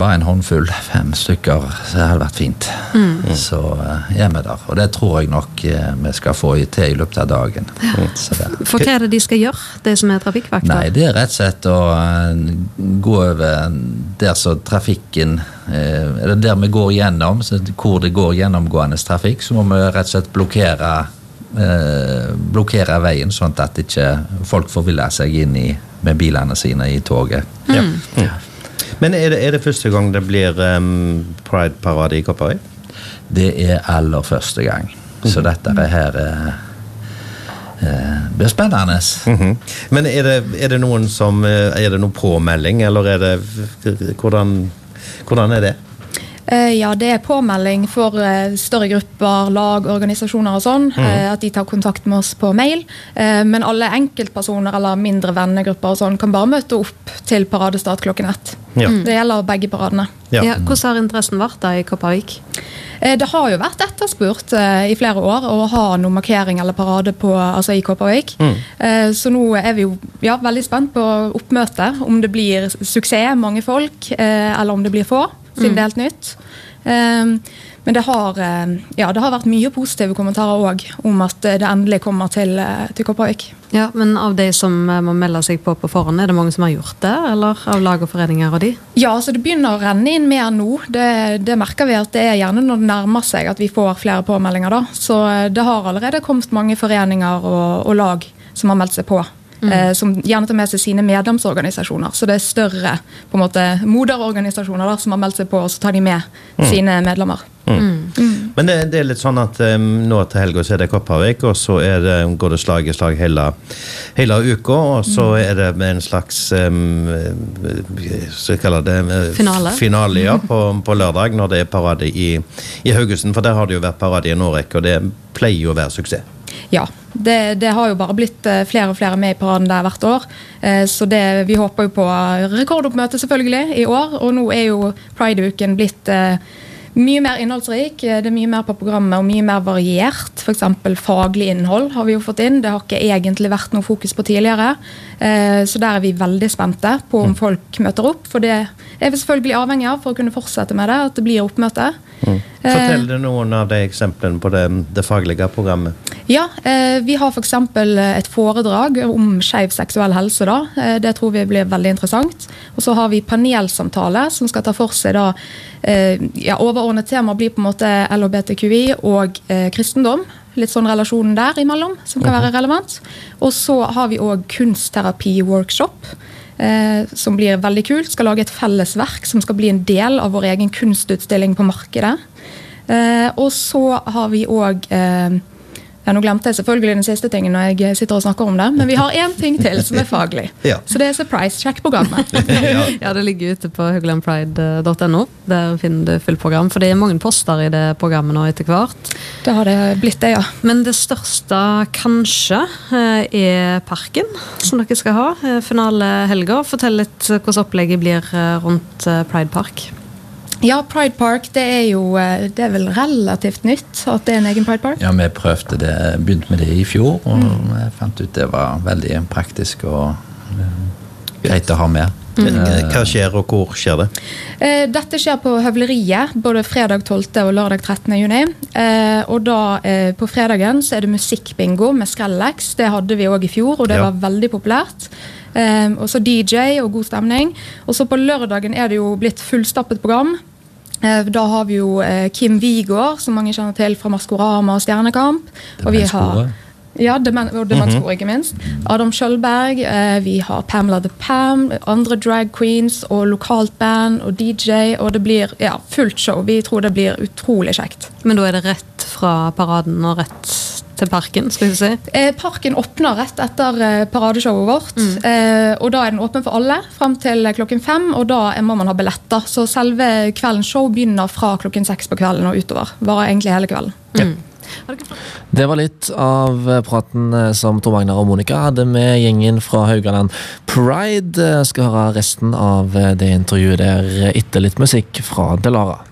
bare en håndfull, 5 stykker, så det hadde vært fint. Så vi der, og det tror jeg nok vi skal få til i løpet av dagen. For hva det de skal gjøre, det som trafikkvakter? Nei, det rett og slett å gå over der så trafikken, eller der vi går gjennom, så hvor det går gjennomgående trafikk, så må vi rett og slett blokkere veien, sånn at ikke folk får ville seg inn med bilene sine i toget. Men er det første gang det blir Pride-parade i Kopervik? Det aller første gang. Så dette her blir spennende. Men er det noen som er det noen påmelding, eller er det hvordan er det? Ja, det påmelding for større grupper, lag, organisasjoner og sånn, at de tar kontakt med oss på mail. Men alle enkeltpersoner eller mindre vennegrupper og sånn kan bare møte opp til paradestart klokken 1. Det gjelder begge paradene. Hvordan har interessen vært da i Kopervik? Det har jo vært etterspurt i flere år å ha noen markering eller parade i Kopervik. Så nå er vi jo veldig spent på oppmøtet, om det blir suksess, mange folk, eller om det blir få, siden det er helt nytt. Men det har vært mye positive kommentarer også om at det endelig kommer til Kopervik. Ja, men av de som må melde seg på forhånd, er det mange som har gjort det, eller av lag og foreninger og de? Ja, så det begynner å renne inn mer nå. Det merker vi at det er gjerne når det nærmer seg at vi får flere påmeldinger da. Så det har allerede kommet mange foreninger og lag som har meldt seg på. Som gjerne tar med seg sine medlemsorganisasjoner. Så det er større på en måte, moderorganisasjoner da, som har meldt seg på, og så tar de med sine medlemmer. Men det er litt sånn at nå til helga så er det Kopervik, og så går det slag i slag hele uka, og så er det med en slags så jeg kaller det finale på lørdag, når det er parade i Haugesund, for der har det jo vært parade i Norge, og det pleier jo å være suksess. Ja, det har jo bare blitt flere og flere med i paraden der hvert år, så vi håper jo på rekordoppmøte selvfølgelig i år, og nå er jo Pride-uken blitt mye mer innholdsrik, det er mye mer på programmet og mye mer variert, for eksempel faglig innhold har vi jo fått inn, det har ikke egentlig vært noe fokus på tidligere, så der er vi veldig spente på om folk møter opp, for det er vi selvfølgelig avhengig av for å kunne fortsette med det, at det blir oppmøte. Fortell det noen av de eksemplene på det faglige programmet. Ja, vi har for eksempel et foredrag om skeiv seksuell helse da, det tror vi blir veldig interessant, og så har vi panelsamtale som skal ta for seg da, overordnet tema blir på en måte LHBTQI og kristendom, litt sånn relasjonen der imellom som kan være relevant, og så har vi også kunstterapi-workshop som blir veldig kult, skal lage et felles verk som skal bli en del av vår egen kunstutstilling på markedet, og så har vi også nå glemte jeg selvfølgelig den siste tingen når jeg sitter og snakker om det, men vi har en ting til som er faglig. Så det er surprise check-programmet. Ja, det ligger ute på hauglandpride.no. Der finner du full program, for det er mange poster i det programmet nå etter hvert. Det har det blitt det, ja. Men det største kanskje er parken, som dere skal ha, finale helga. Fortell litt hvordan opplegget blir rundt Pride Park. Ja, Pride Park, det er vel relativt nytt at det er en egen Pride Park? Ja, vi prøvde det, begynte med det i fjor, og vi fant ut det var veldig praktisk og greit å ha med. Hva skjer, og hvor skjer det? Dette skjer på Høvleriet, både fredag 12. og lørdag 13. juni. Og da på fredagen så er det musikkbingo med Skrellex. Det hadde vi også i fjor, og det var veldig populært. Og så DJ og god stemning. Og så på lørdagen er det jo blitt fullstappet program. Da har vi jo Kim Vigård, som mange kjenner til fra Maskorama og Stjernekamp. Og vi har Demenskor ikke minst. Adam Kjølberg, vi har Pamela the Pam, andre drag queens og lokalt band og DJ, og det blir fullt show. Vi tror det blir utrolig kjekt. Men da er det rett fra paraden og rett til parken, skal vi si? Parken åpner rett etter paradeshowet vårt, og da er den åpen for alle frem til klokken 5, og da må man ha billetter. Så selve kveldens show begynner fra klokken 6 på kvelden og utover. Varer egentlig hele kvelden. Det var litt av praten som Tor Magnar og Monica hadde med gjengen fra Haugaland Pride. Skal høre resten av det intervjuet der etter litt musikk fra Delara.